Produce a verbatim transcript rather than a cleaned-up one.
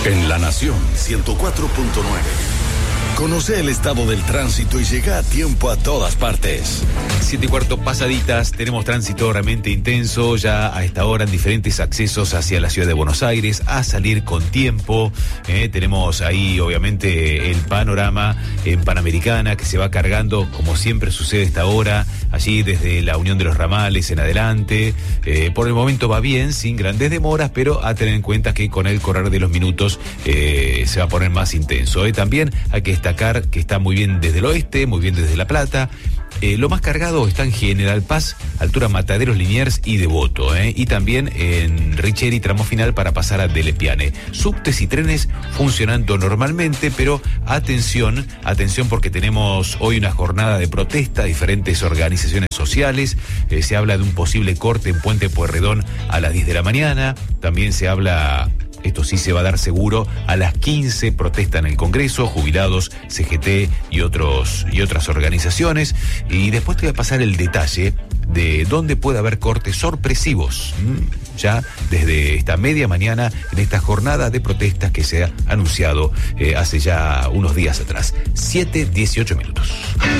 En La Nación ciento cuatro punto nueve. Conoce el estado del tránsito y llega a tiempo a todas partes. Siete y cuarto pasaditas, tenemos tránsito realmente intenso ya a esta hora en diferentes accesos hacia la ciudad de Buenos Aires, a salir con tiempo. Eh, tenemos ahí obviamente el panorama en Panamericana que se va cargando como siempre sucede a esta hora, allí desde la Unión de los Ramales en adelante. Eh, por el momento va bien, sin grandes demoras, pero a tener en cuenta que con el correr de los minutos eh, se va a poner más intenso. Eh. También hay que estar que está muy bien desde el oeste, muy bien desde La Plata. Eh, lo más cargado está en General Paz, altura Mataderos, Liniers y Devoto, eh, y también en Richeri, tramo final para pasar a Delepiane. Subtes y trenes funcionando normalmente, pero atención, atención porque tenemos hoy una jornada de protesta, diferentes organizaciones sociales. Eh, se habla de un posible corte en Puente Pueyrredón a las diez de la mañana. También se habla... Esto sí se va a dar seguro, a las quince protestan en el Congreso, jubilados, C G T y otros y otras organizaciones. Y después te voy a pasar el detalle de dónde puede haber cortes sorpresivos, ¿Mm? ya desde esta media mañana en esta jornada de protestas que se ha anunciado eh, hace ya unos días atrás. siete dieciocho minutos.